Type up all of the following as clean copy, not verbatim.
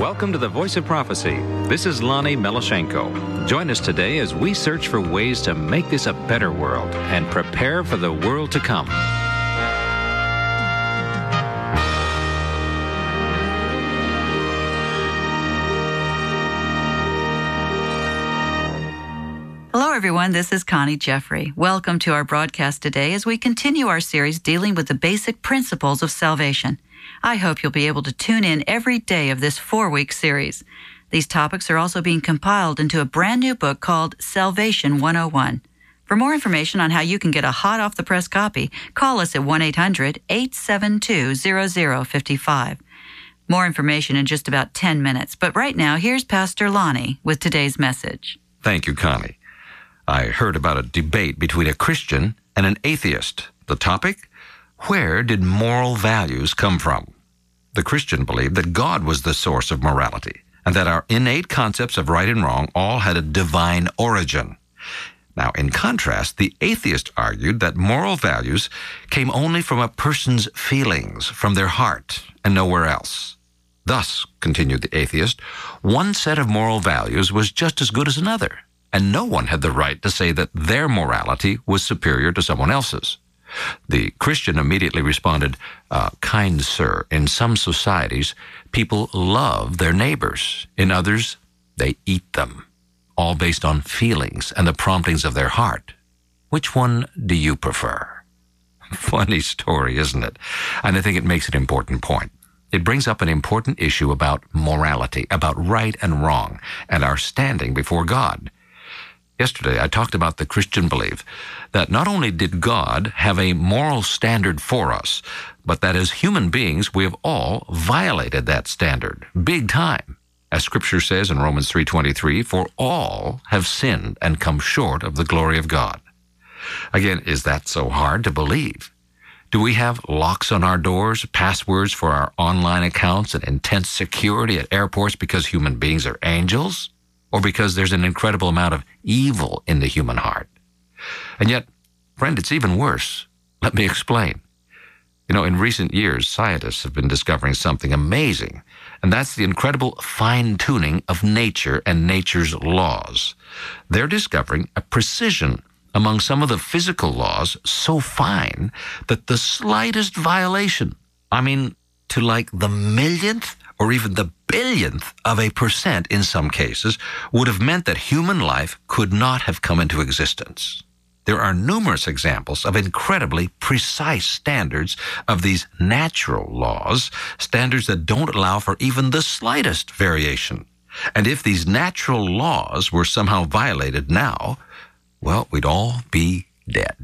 Welcome to the Voice of Prophecy. This is Lonnie Melashenko. Join us today as we search for ways to make this a better world and prepare for the world to come. Hello, everyone. This is Connie Jeffrey. Welcome to our broadcast today as we continue our series dealing with the basic principles of salvation. I hope you'll be able to tune in every day of this 4-week series. These topics are also being compiled into a brand new book called Salvation 101. For more information on how you can get a hot off the press copy, call us at 1-800-872-0055. More information in just about 10 minutes. But right now, here's Pastor Lonnie with today's message. Thank you, Connie. I heard about a debate between a Christian and an atheist. The topic? Where did moral values come from? The Christian believed that God was the source of morality, and that our innate concepts of right and wrong all had a divine origin. Now, in contrast, the atheist argued that moral values came only from a person's feelings, from their heart, and nowhere else. Thus, continued the atheist, one set of moral values was just as good as another, and no one had the right to say that their morality was superior to someone else's. The Christian immediately responded, kind sir, in some societies, people love their neighbors. In others, they eat them, all based on feelings and the promptings of their heart. Which one do you prefer? Funny story, isn't it? And I think it makes an important point. It brings up an important issue about morality, about right and wrong, and our standing before God. Yesterday, I talked about the Christian belief that not only did God have a moral standard for us, but that as human beings, we have all violated that standard, big time. As Scripture says in Romans 3:23, for all have sinned and come short of the glory of God. Again, is that so hard to believe? Do we have locks on our doors, passwords for our online accounts, and intense security at airports because human beings are angels? Or because there's an incredible amount of evil in the human heart? And yet, friend, it's even worse. Let me explain. In recent years, scientists have been discovering something amazing, and that's the incredible fine-tuning of nature and nature's laws. They're discovering a precision among some of the physical laws so fine that the slightest violation, to like the millionth or even the billionth of a percent in some cases, would have meant that human life could not have come into existence. There are numerous examples of incredibly precise standards of these natural laws, standards that don't allow for even the slightest variation. And if these natural laws were somehow violated now, well, we'd all be dead.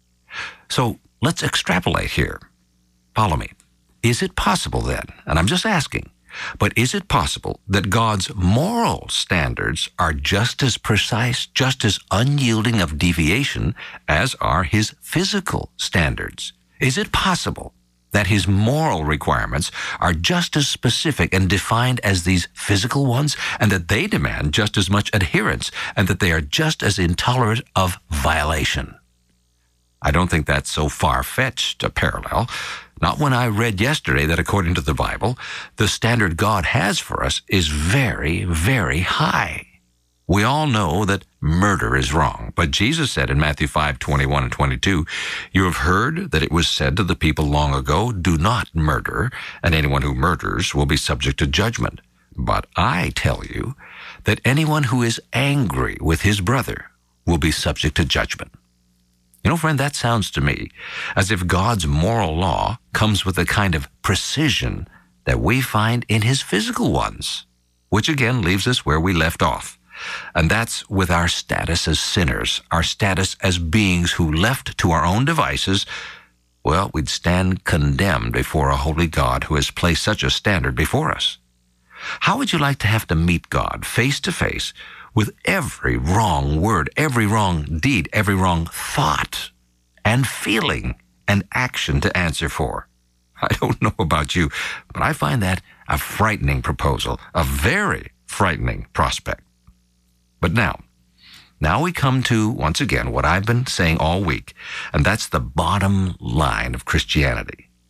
So let's extrapolate here. Follow me. Is it possible then, and I'm just asking, but is it possible that God's moral standards are just as precise, just as unyielding of deviation as are his physical standards? Is it possible that his moral requirements are just as specific and defined as these physical ones, and that they demand just as much adherence, and that they are just as intolerant of violation? I don't think that's so far-fetched a parallel. Not when I read yesterday that according to the Bible, the standard God has for us is very, very high. We all know that murder is wrong, but Jesus said in Matthew 5:21 and 22, you have heard that it was said to the people long ago, do not murder, and anyone who murders will be subject to judgment. But I tell you that anyone who is angry with his brother will be subject to judgment. Friend, that sounds to me as if God's moral law comes with a kind of precision that we find in his physical ones, which again leaves us where we left off. And that's with our status as sinners, our status as beings who, left to our own devices, well, we'd stand condemned before a holy God who has placed such a standard before us. How would you like to have to meet God face to face with every wrong word, every wrong deed, every wrong thought and feeling and action to answer for? I don't know about you, but I find that a frightening proposal, a very frightening prospect. But now we come to, once again, what I've been saying all week, and that's the bottom line of Christianity.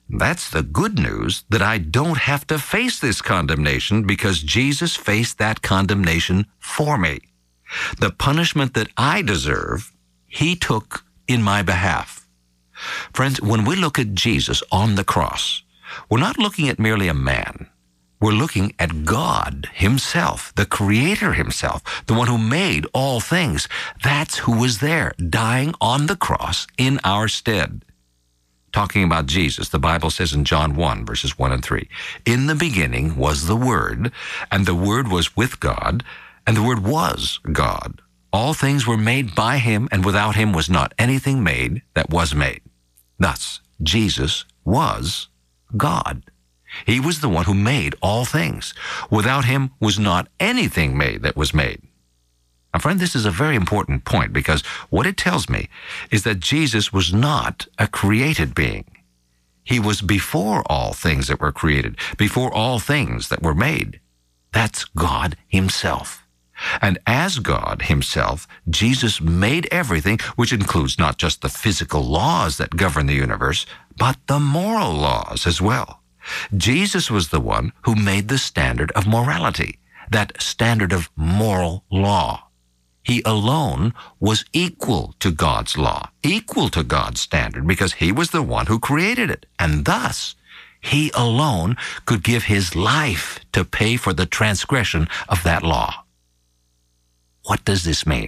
That's the good news, that I don't have to face this condemnation because Jesus faced that condemnation for me. The punishment that I deserve, he took in my behalf. Friends, when we look at Jesus on the cross, we're not looking at merely a man. We're looking at God himself, the Creator himself, the one who made all things. That's who was there, dying on the cross in our stead. Talking about Jesus, the Bible says in John 1, verses 1 and 3, "In the beginning was the Word, and the Word was with God, and the Word was God. All things were made by him, and without him was not anything made that was made." Thus, Jesus was God. He was the one who made all things. Without him was not anything made that was made. Now, friend, this is a very important point, because what it tells me is that Jesus was not a created being. He was before all things that were created, before all things that were made. That's God himself. And as God himself, Jesus made everything, which includes not just the physical laws that govern the universe, but the moral laws as well. Jesus was the one who made the standard of morality, that standard of moral law. He alone was equal to God's law, equal to God's standard, because he was the one who created it. And thus, he alone could give his life to pay for the transgression of that law. What does this mean?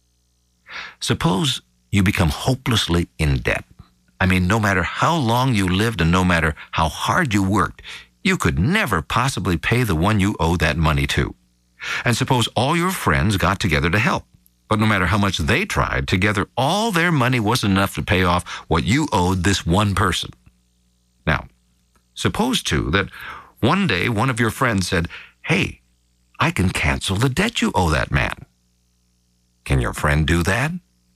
Suppose you become hopelessly in debt. I mean, no matter how long you lived and no matter how hard you worked, you could never possibly pay the one you owe that money to. And suppose all your friends got together to help. But no matter how much they tried, together all their money wasn't enough to pay off what you owed this one person. Now, suppose, too, that one day one of your friends said, "Hey, I can cancel the debt you owe that man." Can your friend do that?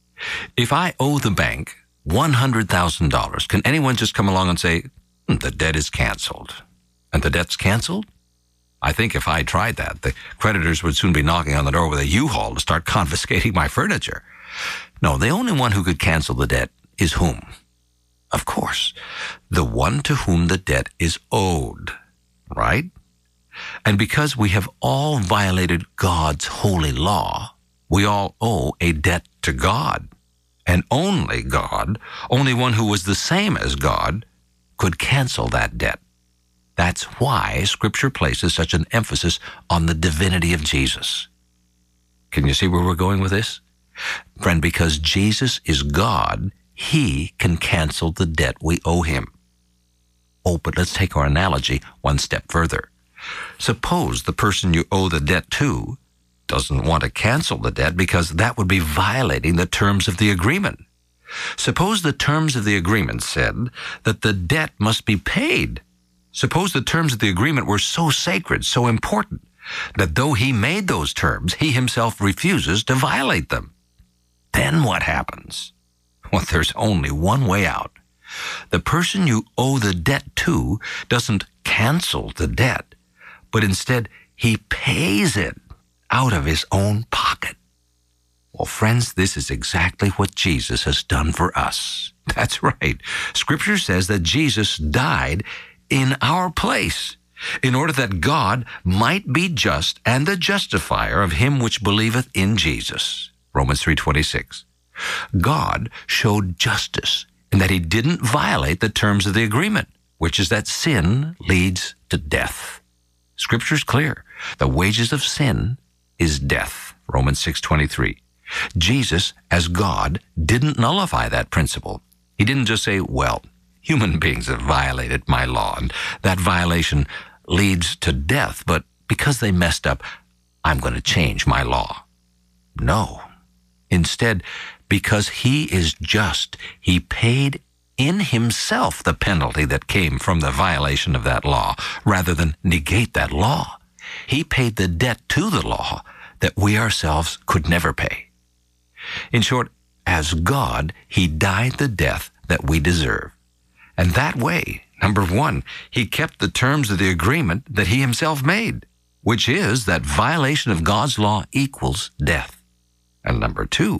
If I owe the bank $100,000, can anyone just come along and say, "The debt is canceled"? And the debt's canceled? I think if I tried that, the creditors would soon be knocking on the door with a U-Haul to start confiscating my furniture. No, the only one who could cancel the debt is whom? Of course, the one to whom the debt is owed, right? And because we have all violated God's holy law, we all owe a debt to God. And only God, only one who was the same as God, could cancel that debt. That's why Scripture places such an emphasis on the divinity of Jesus. Can you see where we're going with this? Friend, because Jesus is God, he can cancel the debt we owe him. Oh, but let's take our analogy one step further. Suppose the person you owe the debt to doesn't want to cancel the debt because that would be violating the terms of the agreement. Suppose the terms of the agreement said that the debt must be paid. Suppose the terms of the agreement were so sacred, so important, that though he made those terms, he himself refuses to violate them. Then what happens? Well, there's only one way out. The person you owe the debt to doesn't cancel the debt, but instead he pays it out of his own pocket. Well, friends, this is exactly what Jesus has done for us. That's right. Scripture says that Jesus died in our place, in order that God might be just and the justifier of him which believeth in Jesus. Romans 3:26. God showed justice in that he didn't violate the terms of the agreement, which is that sin leads to death. Scripture's clear. The wages of sin is death. Romans 6:23. Jesus, as God, didn't nullify that principle. He didn't just say, well, human beings have violated my law, and that violation leads to death, but because they messed up, I'm going to change my law. No. Instead, because he is just, he paid in himself the penalty that came from the violation of that law, rather than negate that law. He paid the debt to the law that we ourselves could never pay. In short, as God, he died the death that we deserve. And that way, number one, he kept the terms of the agreement that he himself made, which is that violation of God's law equals death. And number two,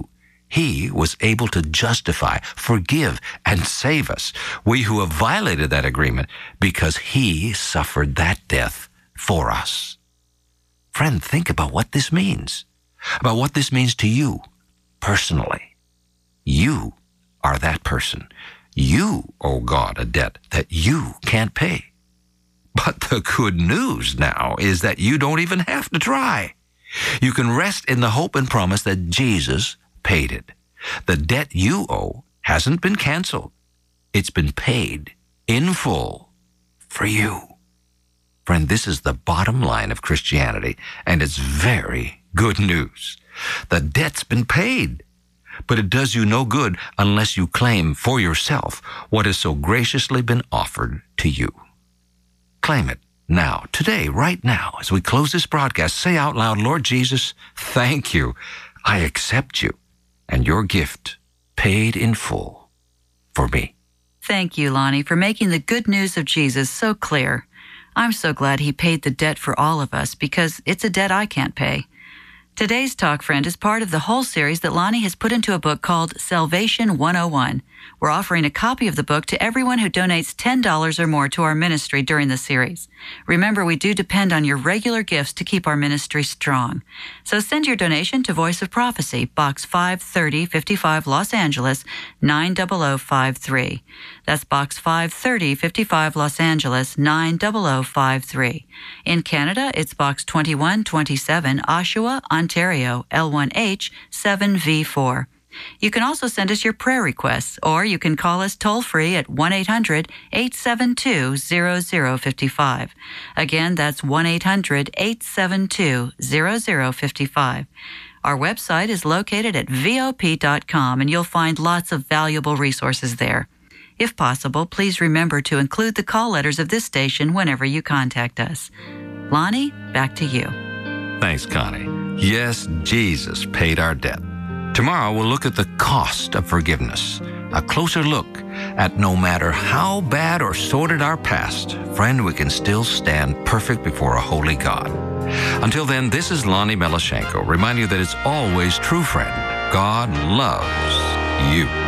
He was able to justify, forgive, and save us, we who have violated that agreement, because He suffered that death for us. Friend, think about what this means, about what this means to you personally. You are that person. You owe God a debt that you can't pay. But the good news now is that you don't even have to try. You can rest in the hope and promise that Jesus paid it. The debt you owe hasn't been canceled. It's been paid in full for you. Friend, this is the bottom line of Christianity, and it's very good news. The debt's been paid, but it does you no good unless you claim for yourself what has so graciously been offered to you. Claim it now, today, right now, as we close this broadcast. Say out loud, Lord Jesus, thank you. I accept you and your gift paid in full for me. Thank you, Lonnie, for making the good news of Jesus so clear. I'm so glad He paid the debt for all of us, because it's a debt I can't pay. Today's talk, friend, is part of the whole series that Lonnie has put into a book called Salvation 101. We're offering a copy of the book to everyone who donates $10 or more to our ministry during the series. Remember, we do depend on your regular gifts to keep our ministry strong. So send your donation to Voice of Prophecy, Box 53055, Los Angeles, 90053. That's Box 53055, Los Angeles, 90053. In Canada, it's Box 2127, Oshawa, Ontario, L1H 7V4. You can also send us your prayer requests, or you can call us toll-free at 1-800-872-0055. Again, that's 1-800-872-0055. Our website is located at VOP.com, and you'll find lots of valuable resources there. If possible, please remember to include the call letters of this station whenever you contact us. Lonnie, back to you. Thanks, Connie. Yes, Jesus paid our debt. Tomorrow we'll look at the cost of forgiveness, a closer look at no matter how bad or sordid our past, friend, we can still stand perfect before a holy God. Until then, this is Lonnie Melashenko, reminding you that it's always true, friend. God loves you.